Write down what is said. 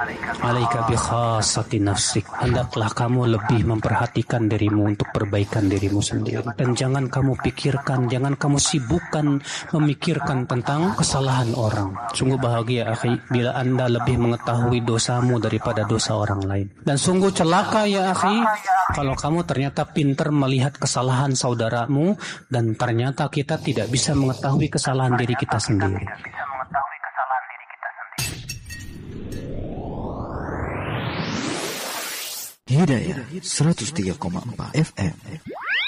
alaika bi khassati nafsik. Hendaklah kamu lebih memperhatikan dirimu untuk perbaikan dirimu sendiri. Dan jangan kamu pikirkan, jangan kamu sibukkan memikirkan tentang kesalahan orang. Sungguh bahagia akhi bila Anda lebih mengetahui dosamu daripada dosa orang lain. Dan sungguh celaka ya akhi kalau kamu ternyata pintar melihat kesalahan saudaramu dan ternyata kita tidak bisa mengetahui kesalahan diri kita sendiri. Hidayah 103,4 FM.